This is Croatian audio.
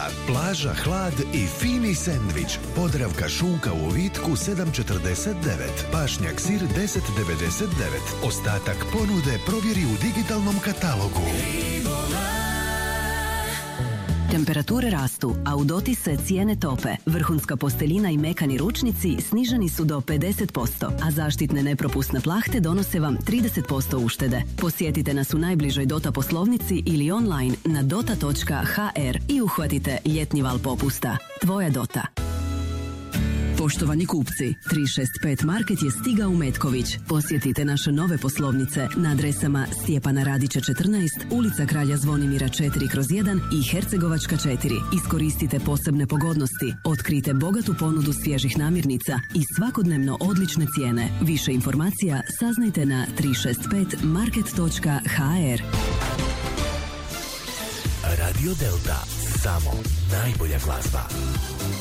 plaža, hlad i fini sendvič. Podravka šunka u Vitku 7,49, pašnjak sir 10,99. Ostatak ponude provjeri u digitalnom katalogu. Temperature rastu, a u dotise cijene tope. Vrhunska posteljina i mekani ručnici sniženi su do 50%, a zaštitne nepropusne plahte donose vam 30% uštede. Posjetite nas u najbližoj Dota poslovnici ili online na dota.hr i uhvatite ljetni val popusta. Tvoja Dota. Poštovani kupci, 365 Market je stigao u Metković. Posjetite naše nove poslovnice na adresama Stjepana Radića 14, ulica Kralja Zvonimira 4/1 i Hercegovačka 4. Iskoristite posebne pogodnosti, otkrite bogatu ponudu svježih namirnica i svakodnevno odlične cijene. Više informacija saznajte na 365market.hr. Radio Delta, samo najbolja glazba.